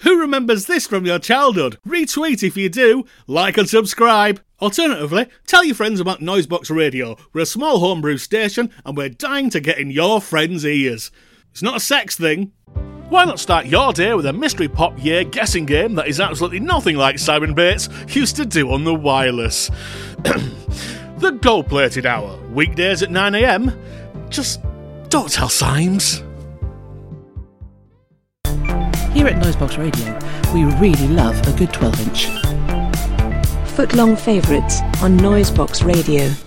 Who remembers this from your childhood? Retweet if you do, like and subscribe. Alternatively, tell your friends about Noisebox Radio. We're a small homebrew station and we're dying to get in your friends' ears. It's not a sex thing. Why not start your day with a mystery pop year guessing game that is absolutely nothing like Simon Bates used to do on the wireless? The Gold-Plated Hour, weekdays at 9 a.m. Just don't tell Symes. Here at Noisebox Radio, we really love a good 12-inch. Footlong favourites on Noisebox Radio.